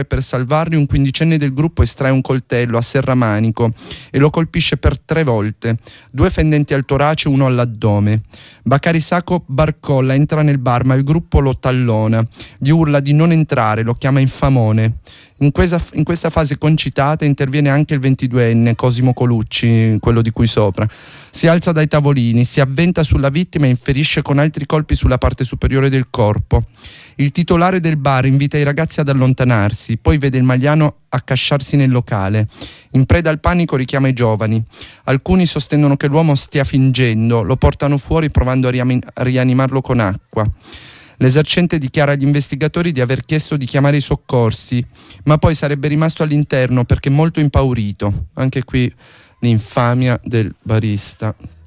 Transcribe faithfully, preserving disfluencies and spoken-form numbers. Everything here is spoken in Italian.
per salvarli, un quindicenne del gruppo estrae un coltello a serramanico e lo colpisce per tre volte, due fendenti al torace e uno all'addome. Bakary Sako barcolla, entra nel bar, ma il gruppo lo tallona, gli urla di non entrare, lo chiama infamone. In questa, in questa fase concitata interviene anche il ventiduenne Cosimo Colucci, quello di cui sopra. Si alza dai tavolini, si avventa sulla vittima e inferisce con altri colpi sulla parte superiore del corpo. Il titolare del bar invita i ragazzi ad allontanarsi, poi vede il Magliano accasciarsi nel locale. In preda al panico richiama i giovani. Alcuni sostengono che l'uomo stia fingendo, lo portano fuori provando a, riamin- a rianimarlo con acqua. L'esercente dichiara agli investigatori di aver chiesto di chiamare i soccorsi, ma poi sarebbe rimasto all'interno perché molto impaurito. Anche qui l'infamia del barista.